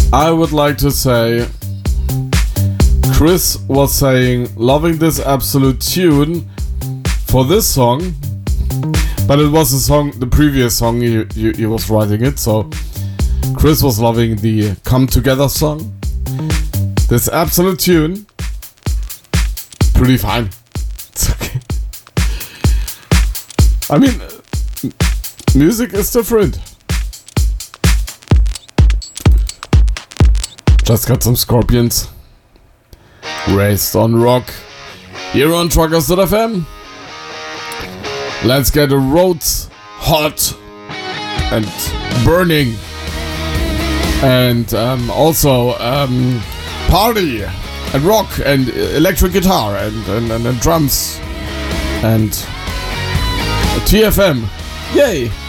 I would like to say Chris was saying loving this absolute tune for this song, but it was a song, the previous song he was writing it, so Chris was loving the Come Together song. This absolute tune, pretty fine. It's okay. I mean, music is different. Just got some Scorpions. Raised on Rock. Here on Truckers.fm. Let's get the roads hot and burning. And also party and rock and electric guitar and drums and TFM. Yay!